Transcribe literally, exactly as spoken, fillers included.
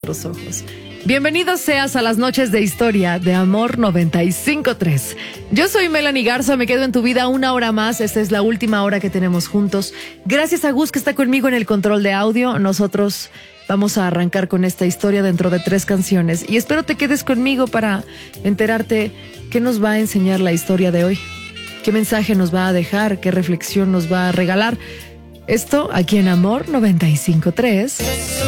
nuestros ojos. Bienvenido seas a las noches de historia de Amor noventa y cinco punto tres. Yo soy Melanie Garza, me quedo en tu vida una hora más. Esta es la última hora que tenemos juntos. Gracias a Gus que está conmigo en el control de audio. Nosotros vamos a arrancar con esta historia dentro de tres canciones. Y espero te quedes conmigo para enterarte qué nos va a enseñar la historia de hoy. Qué mensaje nos va a dejar, qué reflexión nos va a regalar. Esto aquí en Amor noventa y cinco punto tres.